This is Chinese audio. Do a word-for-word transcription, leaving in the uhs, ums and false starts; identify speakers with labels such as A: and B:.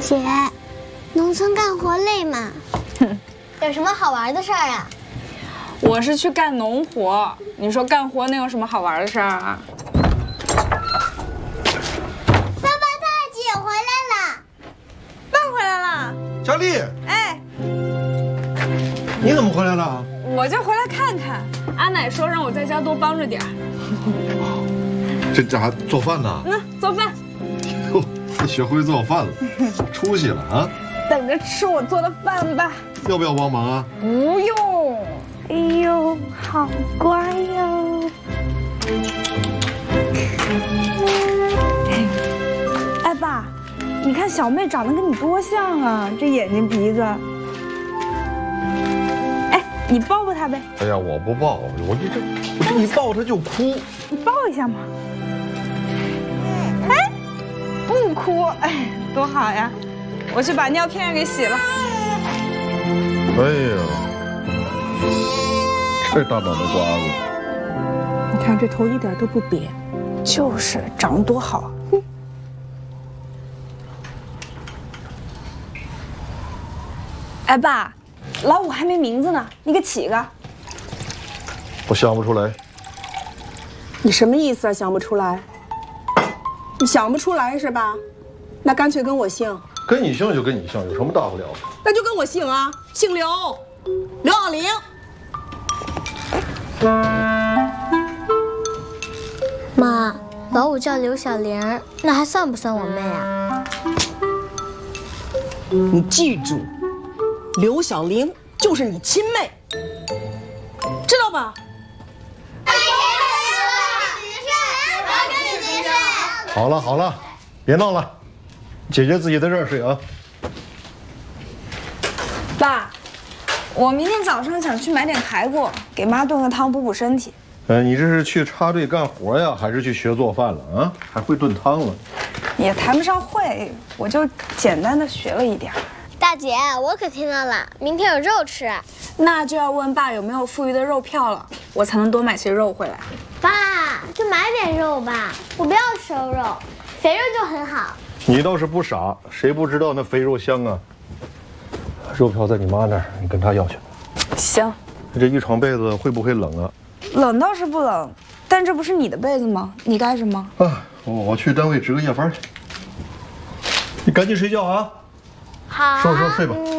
A: 姐，农村干活累吗？
B: 哼，有什么好玩的事儿啊？
C: 我是去干农活，你说干活能有什么好玩的事儿啊？
A: 爸爸，大姐回来了。
C: 爸回来了。
D: 佳丽，
C: 哎，
D: 你怎么回来了？
C: 我就回来看看。阿奶说让我在家多帮着点儿。
D: 这家做饭呢？
C: 嗯，做饭。
D: 哟，你学会做饭了，出息了啊！
C: 等着吃我做的饭吧。
D: 要不要帮忙啊？
C: 不用。
A: 哎呦，好乖哟！
C: 哎，爸，你看小妹长得跟你多像啊，这眼睛鼻子。哎，你抱抱她呗。
D: 哎呀，我不抱，我这这，我这一抱她就哭。
C: 你抱一下嘛。哎，不哭，哎，多好呀！我去把尿片给洗了。
D: 哎呀，这大脑袋瓜子！
C: 你看这头一点都不瘪，就是长得多好。哼。哎，爸，老五还没名字呢，你给起个。
D: 我想不出来。
E: 你什么意思啊？想不出来？你想不出来是吧？那干脆跟我姓。
D: 跟你姓就跟你姓，有什么大不了的？
E: 那就跟我姓啊，姓刘，刘小玲。
B: 妈，老五叫刘小玲，那还算不算我妹啊？
E: 你记住，刘小玲就是你亲妹，知道吧？
D: 好了好了，别闹了，姐姐自己在这儿睡啊。
C: 爸，我明天早上想去买点排骨，给妈炖个汤补补身体。
D: 呃，你这是去插队干活呀，还是去学做饭了啊？还会炖汤了？
C: 也谈不上会，我就简单的学了一点。
B: 大姐，我可听到了，明天有肉吃。
C: 那就要问爸有没有富裕的肉票了，我才能多买些肉回来。
B: 爸，就买点肉吧，我不要瘦肉，肥肉就很好。
D: 你倒是不傻，谁不知道那肥肉香啊？肉票在你妈那儿，你跟她要去。
C: 行。
D: 这一床被子会不会冷啊？
C: 冷倒是不冷，但这不是你的被子吗？你盖什么？
D: 啊，我我去单位值个夜班去。你赶紧睡觉啊！
B: 好。
D: 收拾收拾睡吧。
B: 嗯